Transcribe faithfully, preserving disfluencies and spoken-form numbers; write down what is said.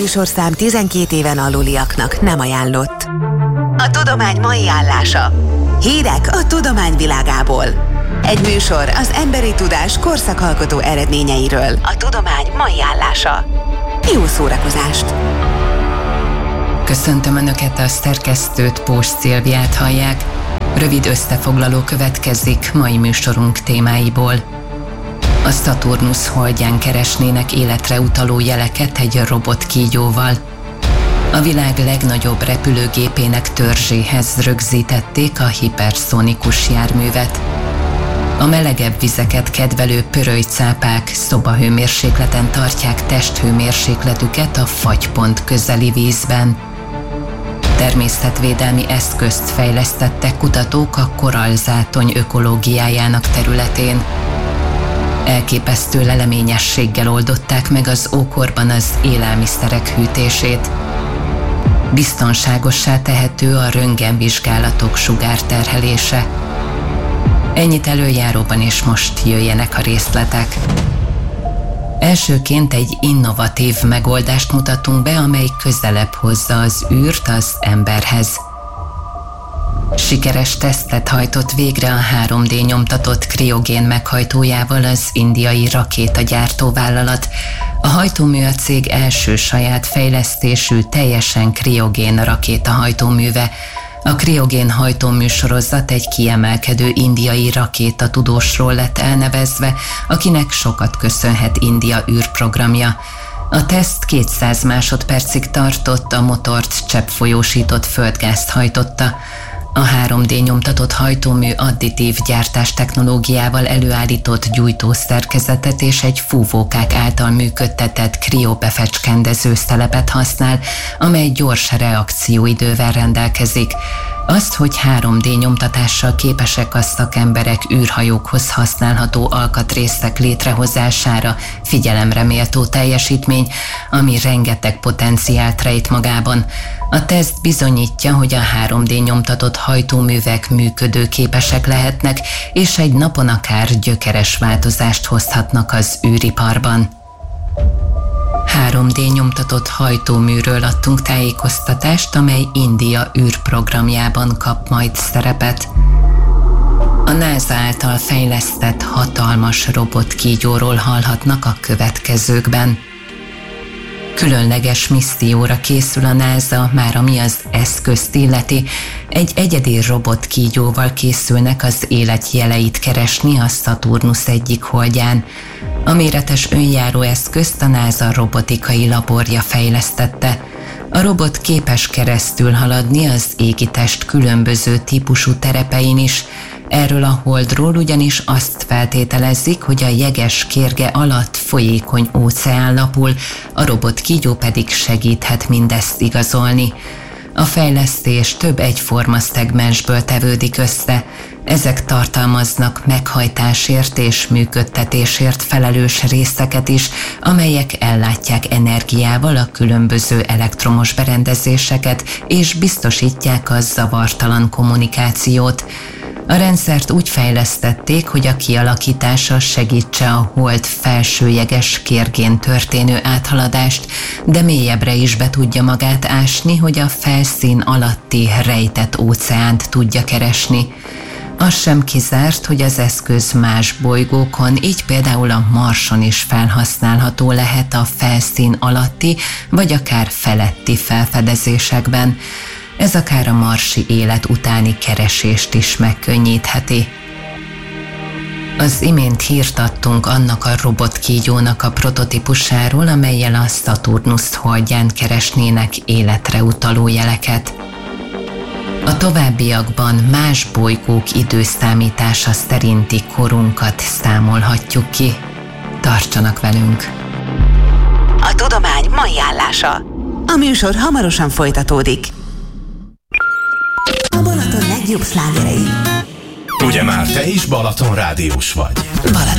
műsorszám tizenkét éven aluliaknak nem ajánlott. A tudomány mai állása. Hírek a tudomány világából. Egy műsor az emberi tudás korszakalkotó eredményeiről. A tudomány mai állása. Jó szórakozást! Köszöntöm Önöket, a szerkesztőt, Pós Szilviát hallják. Rövid összefoglaló következik mai műsorunk témáiból. A Szaturnusz holdján keresnének életre utaló jeleket egy robotkígyóval. A világ legnagyobb repülőgépének törzséhez rögzítették a hiperszonikus járművet. A melegebb vizeket kedvelő pörölycápák szobahőmérsékleten tartják testhőmérsékletüket a fagypont közeli vízben. Természetvédelmi eszközt fejlesztettek kutatók a korallzátony ökológiájának területén. Elképesztő leleményességgel oldották meg az ókorban az élelmiszerek hűtését. Biztonságossá tehető a röntgenvizsgálatok sugárterhelése. Ennyit előjáróban, és most jöjjenek a részletek. Elsőként egy innovatív megoldást mutatunk be, amely közelebb hozza az űrt az emberhez. Sikeres tesztet hajtott végre a három dé nyomtatott kriogén meghajtójával az indiai rakétagyártó vállalat. A hajtómű a cég első saját fejlesztésű, teljesen kriogén rakétahajtóműve. A kriogén hajtómű sorozat egy kiemelkedő indiai rakétatudósról lett elnevezve, akinek sokat köszönhet India űrprogramja. A teszt kétszáz másodpercig tartott, a motort cseppfolyósított földgázt hajtotta. A három dé nyomtatott hajtómű additív gyártás technológiával előállított gyújtószerkezetet és egy fúvókák által működtetett krióbefecskendező szelepet használ, amely gyors reakcióidővel rendelkezik. Azt, hogy három dé nyomtatással képesek a szakemberek űrhajókhoz használható alkatrészek létrehozására, figyelemre méltó teljesítmény, ami rengeteg potenciált rejt magában. A teszt bizonyítja, hogy a három dé nyomtatott hajtóművek működőképesek lehetnek, és egy napon akár gyökeres változást hozhatnak az űriparban. három dé nyomtatott hajtóműről adtunk tájékoztatást, amely India űrprogramjában kap majd szerepet. A NASA által fejlesztett hatalmas robotkígyóról hallhatnak a következőkben. Különleges misszióra készül a NASA, már ami az eszközt illeti. Egy egyedi robotkígyóval készülnek az élet jeleit keresni a Szaturnusz egyik holdján. A méretes önjáró eszközt a NASA robotikai laborja fejlesztette. A robot képes keresztül haladni az égitest különböző típusú terepein is. Erről a holdról ugyanis azt feltételezik, hogy a jeges kérge alatt folyékony óceán lapul, a robotkígyó pedig segíthet mindezt igazolni. A fejlesztés több egyforma szegmensből tevődik össze. Ezek tartalmaznak meghajtásért és működtetésért felelős részeket is, amelyek ellátják energiával a különböző elektromos berendezéseket és biztosítják a zavartalan kommunikációt. A rendszert úgy fejlesztették, hogy a kialakítása segítse a hold felsőjeges kérgén történő áthaladást, de mélyebbre is be tudja magát ásni, hogy a felszín alatti rejtett óceánt tudja keresni. Az sem kizárt, hogy az eszköz más bolygókon, így például a Marson is felhasználható lehet a felszín alatti, vagy akár feletti felfedezésekben. Ez akár a marsi élet utáni keresést is megkönnyítheti. Az imént hírt adtunk annak a robotkígyónak a prototípusáról, amellyel a Szaturnusz holdján keresnének életre utaló jeleket. A továbbiakban más bolygók időszámítása szerinti korunkat számolhatjuk ki. Tartsanak velünk! A tudomány mai állása. A műsor hamarosan folytatódik. A Balaton legjobb slágerei. Ugye már te is Balaton rádiós vagy? Balaton